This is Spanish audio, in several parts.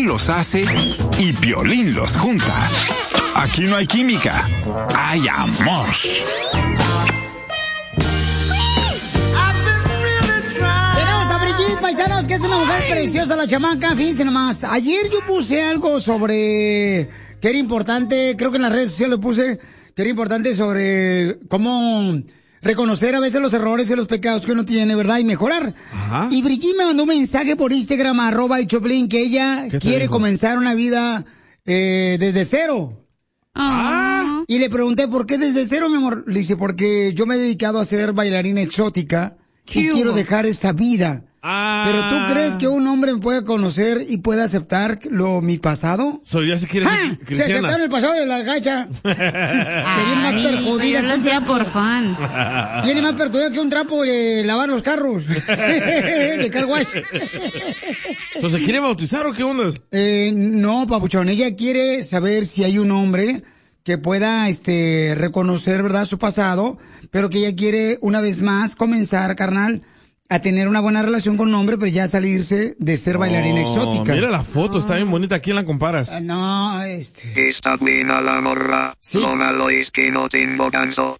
los hace y Piolín los junta. Aquí no hay química, hay amor. Tenemos a Brigitte, paisanos, que es una mujer preciosa, la chamaca. Fíjense nomás, ayer yo puse algo sobre que era importante, creo que en las redes sociales lo puse, que era importante sobre cómo reconocer a veces los errores y los pecados que uno tiene, ¿verdad? Y mejorar. Ajá. Y Brigitte me mandó un mensaje por Instagram, @elchoplin, que ella quiere comenzar una vida desde cero. Y le pregunté, ¿por qué desde cero, mi amor? Le dice, porque yo me he dedicado a ser bailarina exótica y quiero dejar esa vida. ¿Pero tú crees que un hombre me puede conocer y puede aceptar mi pasado? Ya se quiere ser cristiana. Se aceptaron el pasado de la gacha. Que viene más perjudida. Yo lo hacía por fan. Viene más perjudida que un trapo de lavar los carros. De car wash. ¿Se quiere bautizar o qué onda? No, papuchón. Ella quiere saber si hay un hombre que pueda reconocer, ¿verdad?, su pasado, pero que ella quiere una vez más comenzar, carnal, a tener una buena relación con un hombre, pero ya salirse de ser bailarina exótica. Mira la foto, está bien bonita. ¿A quién la comparas? Está buena la morra. Sí. Lo malo es que no tengo ganso.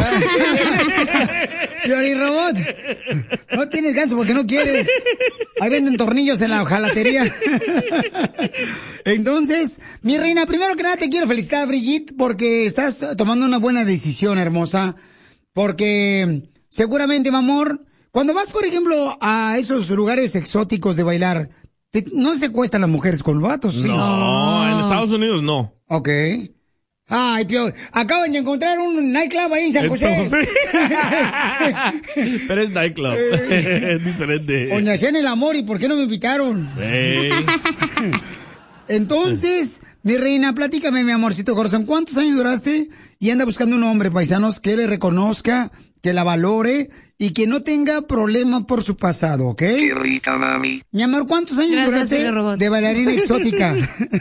Piolín Robot, no tienes ganso porque no quieres. Ahí venden tornillos en la ojalatería. Entonces, mi reina, primero que nada te quiero felicitar, Brigitte, porque estás tomando una buena decisión, hermosa. Porque seguramente, mi amor, cuando vas, por ejemplo, a esos lugares exóticos de bailar, ¿no se cuestan las mujeres con vatos? ¿Sí? No, en Estados Unidos no. Ok. Ay, Pio, acaban de encontrar un nightclub ahí en San José. Pero es nightclub, es diferente. Donde hacían el amor, ¿y por qué no me invitaron? Entonces, mi reina, platícame, mi amorcito corazón, ¿cuántos años duraste? Y anda buscando un hombre, paisanos, que le reconozca, que la valore y que no tenga problema por su pasado, ¿ok? Qué rica, mami. Mi amor, ¿cuántos años duraste de bailarina exótica?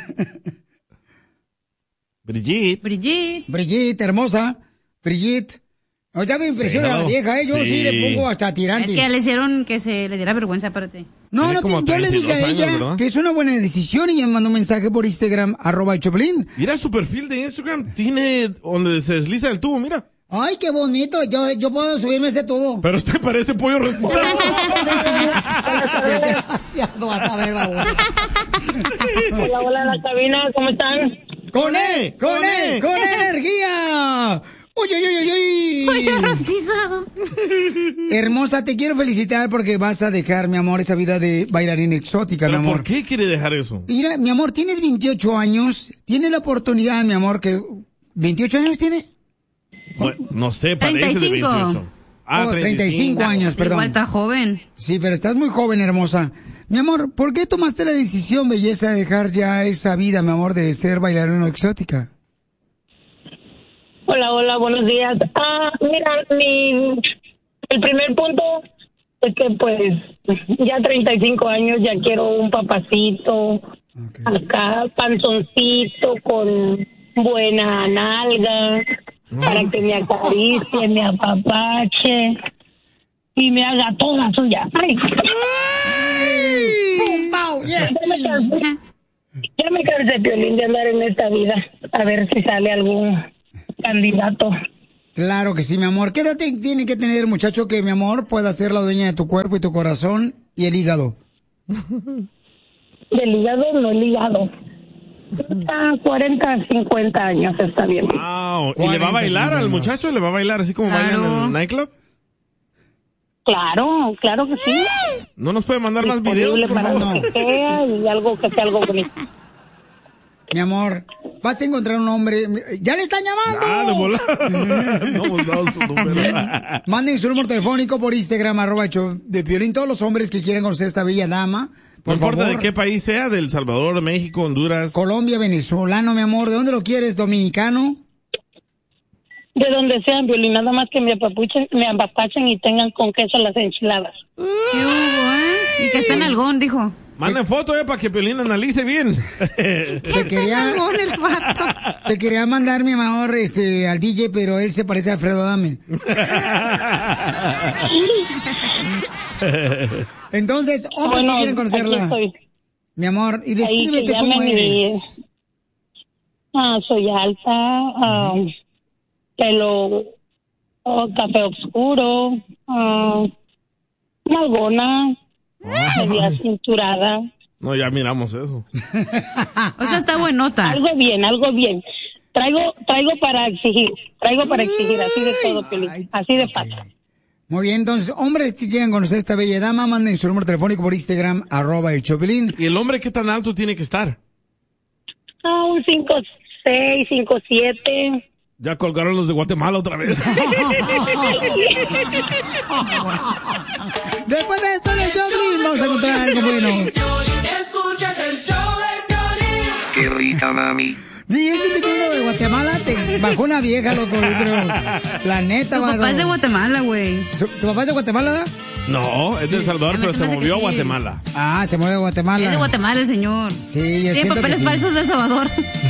Brigitte, hermosa. Brigitte. No, ya me impresiona la vieja, Yo sí le pongo hasta tirante. Es que le hicieron que se le diera vergüenza, aparte. No, yo le dije a ella años, que es una buena decisión y me mandó un mensaje por Instagram, @elchoplin. Mira su perfil de Instagram, tiene donde se desliza el tubo, mira. Ay, qué bonito, yo puedo subirme ese tubo. Pero usted parece pollo rostizado. Demasiado, a ver, Hola, hola, la cabina, ¿cómo están? ¡Con energía! ¡Uy! Pollo rostizado. Hermosa, te quiero felicitar porque vas a dejar, mi amor, esa vida de bailarina exótica, mi amor. ¿Por qué quiere dejar eso? Mira, mi amor, tienes 28 años, tienes la oportunidad, mi amor, que... ¿28 años tiene? Bueno, no sé, parece 35. De 28. 35 años, perdón. Igual está joven. Sí, pero estás muy joven, hermosa. Mi amor, ¿por qué tomaste la decisión, belleza, de dejar ya esa vida, mi amor, de ser bailarina exótica? Hola, buenos días. Mira, el primer punto es que, pues, ya 35 años, ya quiero un papacito, acá, panzoncito, con buena nalga, para que me acaricie, me apapache y me haga toda suya. ¡Ay! Ya me cansé, Piolín, de andar en esta vida. A ver si sale algún candidato. Claro que sí, mi amor. ¿Qué edad tiene que tener, muchacho, que, mi amor, pueda ser la dueña de tu cuerpo y tu corazón y el hígado? Del hígado, no el hígado. 40, 50 años está bien. Wow. ¿Y le va a bailar al muchacho? ¿Le va a bailar así como bailan en el nightclub? Claro que sí. ¿No nos puede mandar más videos? Para lo que sea y algo que sea algo bonito. Mi amor, vas a encontrar un hombre. ¡Ya le están llamando! De volar. No hemos dado su número. Manden su número telefónico por Instagram, @de Piolín. Todos los hombres que quieran conocer a esta bella dama. No importa de qué país sea, de El Salvador, de México, Honduras. Colombia, venezolano, mi amor. ¿De dónde lo quieres? ¿Dominicano? De donde sean, Piolín, nada más que me apapachen y tengan con queso las enchiladas. ¿Qué hubo, Y que está en algón, dijo. Manden foto, para que Piolín analice bien. Te quería mandar, mi amor, al DJ, pero él se parece a Alfredo Adame. Entonces, hombres que quieren conocerla. Mi amor, y Ahí descríbete que cómo llamen eres. Soy alta, pelo café oscuro, nalgona, media cinturada. No, ya miramos eso. O sea, está buenota. Algo bien. Traigo para exigir, así de todo, Piolín, así de pata. Muy bien, entonces, hombres que quieran conocer a esta bella dama, manden su número telefónico por Instagram, @el Chopelín. ¿Y el hombre qué tan alto tiene que estar? Un 5'6", 5'7". Ya colgaron los de Guatemala otra vez. Después de esto en el Chopelín, vamos a encontrar algo bueno. Escuchas el show de Piolín. Qué rica, mami. Y ese vino de Guatemala te bajó una vieja, loco, yo creo. La neta, Tu papá es de Guatemala, güey. ¿Tu papá es de Guatemala, da? No, es de El Salvador, pero se movió a Guatemala. Ah, se mueve a Guatemala. Es de Guatemala el señor. Sí, yo Tiene siento papeles que sí. falsos de El Salvador.